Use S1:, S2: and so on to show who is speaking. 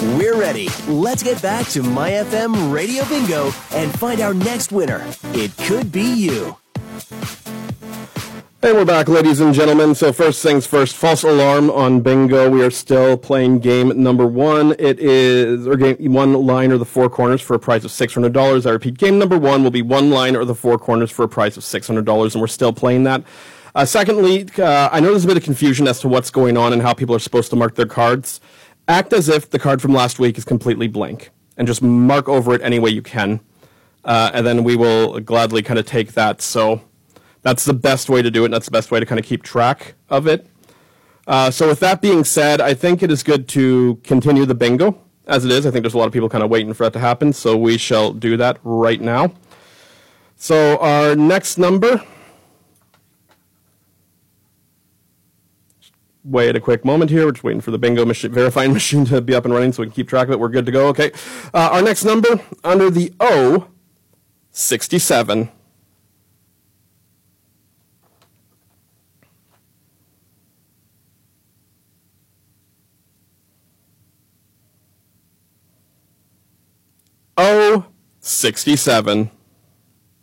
S1: We're ready. Let's get back to My FM Radio Bingo and find our next winner. It could be you.
S2: And we're back, ladies and gentlemen. So first things first, false alarm on bingo. We are still playing game number one. It is, or game one line or the four corners for a price of $600. I repeat, game number one will be one line or the four corners for a price of $600, and we're still playing that. Secondly, I know there's a bit of confusion as to what's going on and how people are supposed to mark their cards. Act as if the card from last week is completely blank, and just mark over it any way you can. And then we will gladly kind of take that. So that's the best way to do it, and that's the best way to kind of keep track of it. So with that being said, I think it is good to continue the bingo as it is. I think there's a lot of people kind of waiting for that to happen, so we shall do that right now. So our next number, wait a quick moment here. We're just waiting for the bingo verifying machine to be up and running so we can keep track of it. We're good to go. Okay. Our next number, under the O, 67. O, 67.